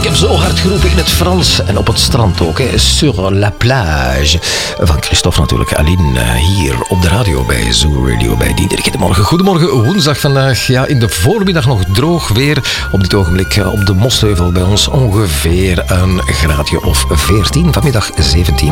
heb zo hard geroepen in het Frans en op het strand ook. Hè. Sur la plage. Van Christophe natuurlijk. Aline hier op de radio bij Zoo Radio bij Diederik. Goedemorgen, woensdag vandaag. Ja, in de voormiddag nog droog weer. Op dit ogenblik op de Mostheuvel bij ons ongeveer een graadje of 14. Vanmiddag 17.